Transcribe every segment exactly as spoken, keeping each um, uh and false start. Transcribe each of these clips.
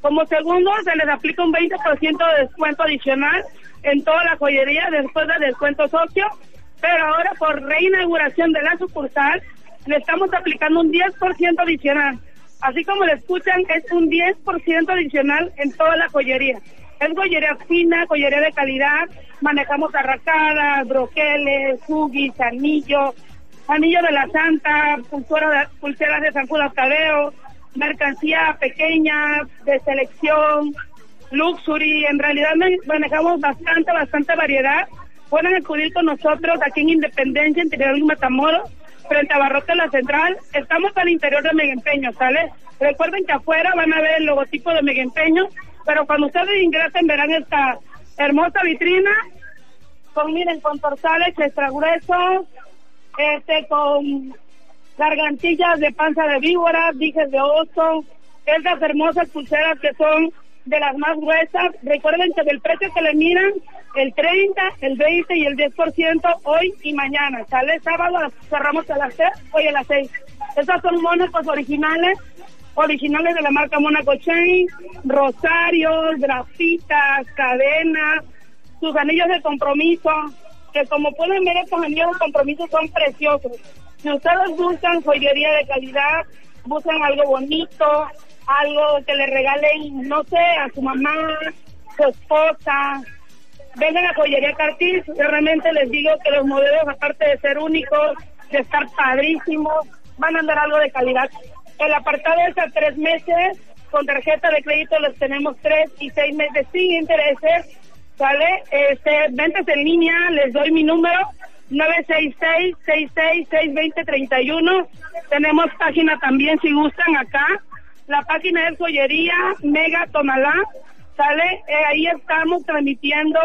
Como segundo, se les aplica un veinte por ciento de descuento adicional en toda la joyería después del descuento socio, pero ahora por reinauguración de la sucursal le estamos aplicando un diez por ciento adicional. Así como lo escuchan, es un diez por ciento adicional en toda la joyería. Es joyería fina, joyería de calidad, manejamos arracadas, broqueles, huggies, anillos, anillo de la Santa, pulseras de, pulseras de San Judas Tadeo, mercancía pequeña, de selección, luxury. En realidad manejamos bastante, bastante variedad. Pueden acudir con nosotros aquí en Independencia, en Interior de Matamoros, frente a Barrote La Central. Estamos al interior de Mega Empeño, ¿sale? Recuerden que afuera van a ver el logotipo de Mega Empeño, pero cuando ustedes ingresen verán esta hermosa vitrina con, miren, con torsales extra gruesos, este, con gargantillas de panza de víbora, dijes de oso, estas hermosas pulseras que son de las más gruesas. Recuerden que del precio que le miran, el treinta, el veinte y el diez por ciento hoy y mañana. Sale sábado, cerramos a las seis, hoy a las seis. Esas son mónacos originales, originales de la marca Monaco Chain, rosarios, grafitas, cadenas, sus anillos de compromiso, que como pueden ver estos anillos de compromiso son preciosos. Si ustedes buscan joyería de calidad, buscan algo bonito, algo que le regalen, no sé, a su mamá, su esposa, vengan a Joyería Cartiz. Realmente les digo que los modelos, aparte de ser únicos, de estar padrísimos, van a andar algo de calidad. El apartado es a tres meses, con tarjeta de crédito les tenemos tres y seis meses sin intereses, ¿sale? Este, ventas en línea, les doy mi número, nueve seis seis, seis seis seis, dos cero tres uno. Tenemos página también si gustan acá. La página es Joyería Mega Tonalá, ¿sale? Eh, ahí estamos transmitiendo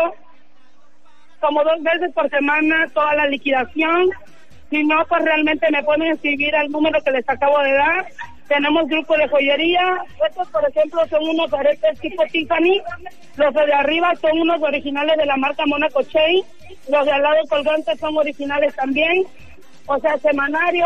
como dos veces por semana toda la liquidación. Si no, pues realmente me pueden escribir al número que les acabo de dar. Tenemos grupo de joyería. Estos, por ejemplo, son unos aretes tipo Tiffany. Los de arriba son unos originales de la marca Monaco Chain. Los de al lado colgantes son originales también. O sea, semanario.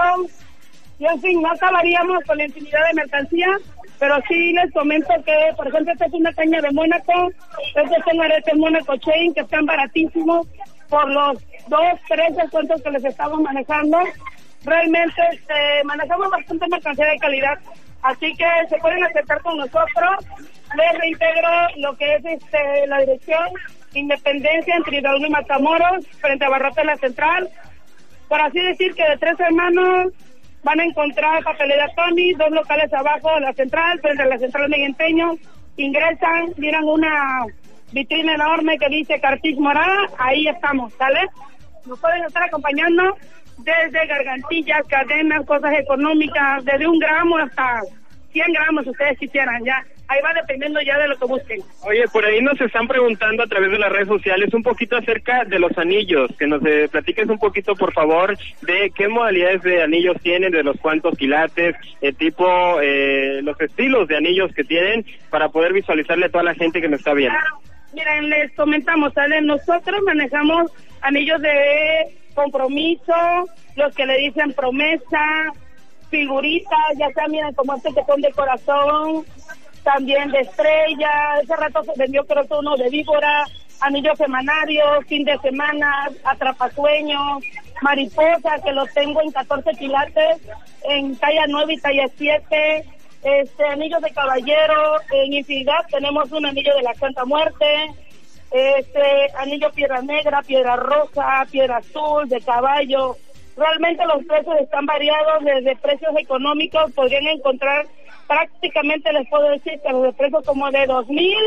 Y en fin, no acabaríamos con la infinidad de mercancía, pero sí les comento que, por ejemplo, esta es una caña de Mónaco, estos son aretes Monaco Chain que están baratísimos por los dos, tres descuentos que les estamos manejando. Realmente este, manejamos bastante mercancía de calidad, así que se pueden acercar con nosotros. Les reintegro lo que es este la dirección, Independencia, entre Hidalgo y Matamoros, frente a Barrote La Central. Por así decir que de Tres Hermanos van a encontrar Papelería Tony, dos locales abajo de la central, frente a la central de Empeño. Ingresan, miran una vitrina enorme que dice Cartiz Morada, ahí estamos, ¿sale? Nos pueden estar acompañando desde gargantillas, cadenas, cosas económicas, desde un gramo hasta cien gramos, si ustedes quisieran, ya. Ahí va dependiendo ya de lo que busquen. Oye, por ahí nos están preguntando a través de las redes sociales un poquito acerca de los anillos, que nos eh, platiques un poquito, por favor, de qué modalidades de anillos tienen, de los cuantos quilates, el tipo, eh, los estilos de anillos que tienen, para poder visualizarle a toda la gente que nos está viendo. Claro. Miren, les comentamos, ¿sale? Nosotros manejamos anillos de compromiso, los que le dicen promesa, figuritas, ya sea, miren, como este que son de corazón, también de estrella. Ese rato se vendió creo que uno de víbora, anillos semanarios, fin de semana, atrapasueños, mariposa, que los tengo en catorce quilates, en talla nueve y talla siete, este, anillos de caballero, en infinidad. Tenemos un anillo de la Santa Muerte, este, anillo piedra negra, piedra rosa, piedra azul, de caballo. Realmente los precios están variados, desde precios económicos podrían encontrar, prácticamente les puedo decir que los precios como de dos mil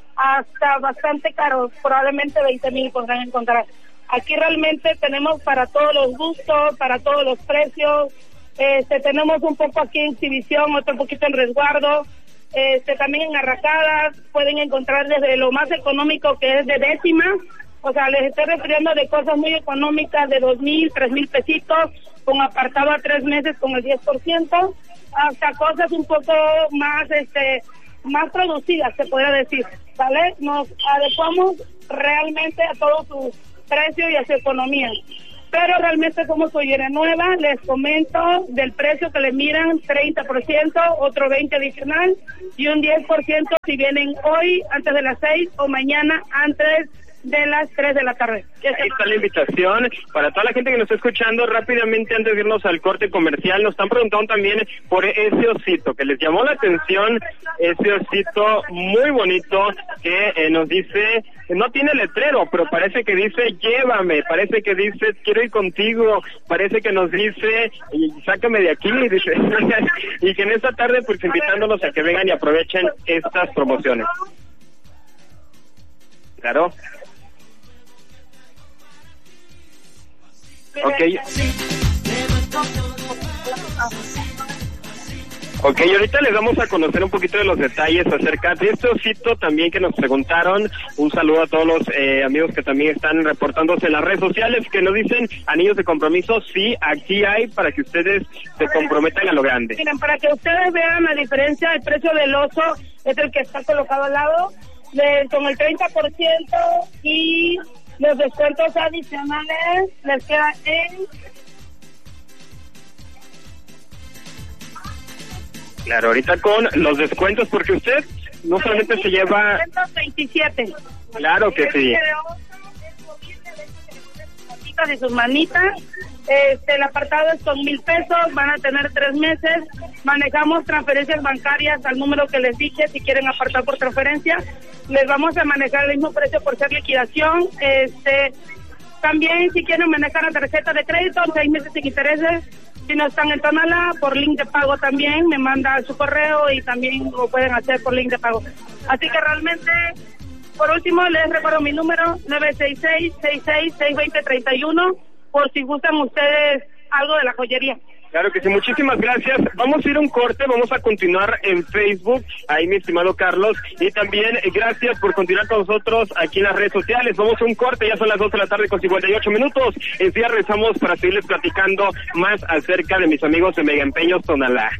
hasta bastante caros, probablemente veinte mil podrán encontrar. Aquí realmente tenemos para todos los gustos, para todos los precios. Este, tenemos un poco aquí en exhibición, otro poquito en resguardo. Este, también en arracadas pueden encontrar desde lo más económico, que es de décimas. O sea, les estoy refiriendo de cosas muy económicas de dos mil, tres mil pesitos, con apartado a tres meses con el diez por ciento, hasta cosas un poco más, este, más producidas, se podría decir, ¿vale? Nos adecuamos realmente a todo su precio y a su economía. pero realmente somos joyería nueva. Les comento del precio que le miran, treinta por ciento, otro veinte por ciento adicional y un diez por ciento si vienen hoy antes de las seis o mañana antes de las tres de la tarde. Ahí está la invitación para toda la gente que nos está escuchando. Rápidamente, antes de irnos al corte comercial, nos están preguntando también por ese osito, que les llamó la atención, ese osito muy bonito que eh, nos dice, no tiene letrero, pero parece que dice llévame, parece que dice quiero ir contigo, parece que nos dice sácame de aquí, dice, y que en esta tarde pues invitándolos a que vengan y aprovechen estas promociones. Claro. Okay. Ok, ahorita les vamos a conocer un poquito de los detalles acerca de este osito también que nos preguntaron. Un saludo a todos los eh, amigos que también están reportándose en las redes sociales, que nos dicen anillos de compromiso. Sí, aquí hay para que ustedes se comprometan a lo grande. Miren, para que ustedes vean la diferencia, el precio del oso es el que está colocado al lado, de, con el treinta por ciento y los descuentos adicionales les queda en... Claro, ahorita con los descuentos, porque usted no solamente se lleva... ciento veintisiete. Claro que sí. De sus manitas, este, el apartado es con mil pesos, van a tener tres meses, manejamos transferencias bancarias al número que les dije, si quieren apartar por transferencia, les vamos a manejar el mismo precio por ser liquidación, este, también si quieren manejar la tarjeta de crédito, seis meses sin intereses, si no están en Tonalá, por link de pago también, me manda su correo y también lo pueden hacer por link de pago, así que realmente... Por último, les recuerdo mi número, nueve seis seis, seis seis seis, dos cero tres uno, por si gustan ustedes algo de la joyería. Claro que sí, muchísimas gracias. Vamos a ir a un corte, vamos a continuar en Facebook, ahí mi estimado Carlos, y también eh, gracias por continuar con nosotros aquí en las redes sociales. Vamos a un corte, ya son las dos de la tarde con cincuenta y ocho minutos. Enseguida regresamos para seguirles platicando más acerca de mis amigos de Mega Empeños Tonalá.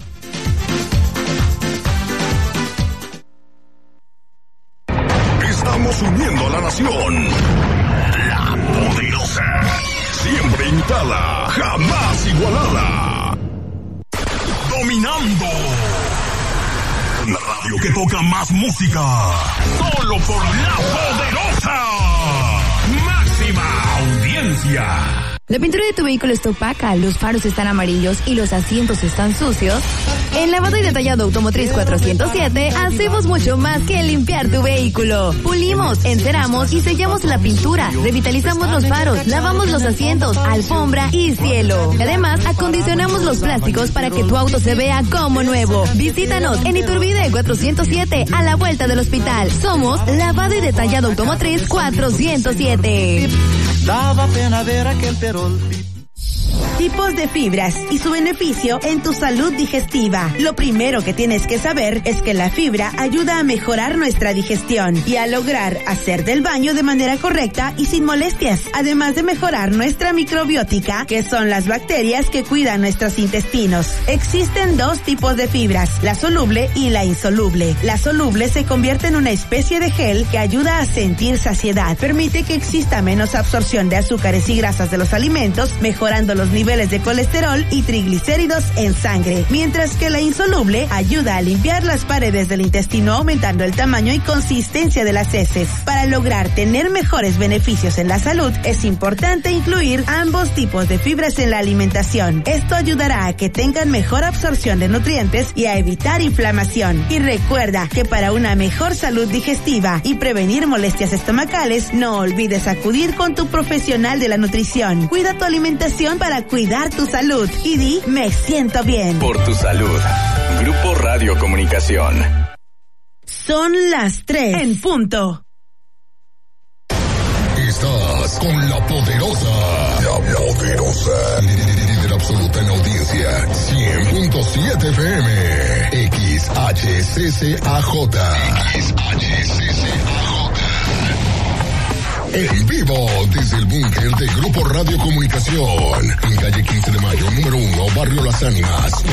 Estamos uniendo a la nación. La poderosa. Siempre imitada, jamás igualada. Dominando. La radio que toca más música. Solo por La Poderosa. Máxima audiencia. La pintura de tu vehículo está opaca, los faros están amarillos y los asientos están sucios. En Lavado y Detallado Automotriz cuatrocientos siete hacemos mucho más que limpiar tu vehículo. Pulimos, enceramos y sellamos la pintura, revitalizamos los faros, lavamos los asientos, alfombra y cielo. Además, acondicionamos los plásticos para que tu auto se vea como nuevo. Visítanos en Iturbide cuatrocientos siete, a la vuelta del hospital. Somos Lavado y Detallado Automotriz cuatrocientos siete. Daba pena ver aquel perol. Tipos de fibras y su beneficio en tu salud digestiva. Lo primero que tienes que saber es que la fibra ayuda a mejorar nuestra digestión y a lograr hacer del baño de manera correcta y sin molestias, además de mejorar nuestra microbiótica, que son las bacterias que cuidan nuestros intestinos. Existen dos tipos de fibras, la soluble y la insoluble. La soluble se convierte en una especie de gel que ayuda a sentir saciedad, permite que exista menos absorción de azúcares y grasas de los alimentos, mejorando los niveles de colesterol y triglicéridos en sangre, mientras que la insoluble ayuda a limpiar las paredes del intestino, aumentando el tamaño y consistencia de las heces. Para lograr tener mejores beneficios en la salud, es importante incluir ambos tipos de fibras en la alimentación. Esto ayudará a que tengan mejor absorción de nutrientes y a evitar inflamación. Y recuerda que para una mejor salud digestiva y prevenir molestias estomacales, no olvides acudir con tu profesional de la nutrición. Cuida tu alimentación para cuidar tu salud y di me siento bien. Por tu salud. Grupo Radio Comunicación. Son las tres en punto. Estás con La Poderosa. La Poderosa. Líder absoluta en audiencia. cien punto siete F M. X H C C A J. X H C C A J. En vivo desde el búnker de Grupo Radio Comunicación. En calle quince de mayo, número uno, Barrio Las Ánimas.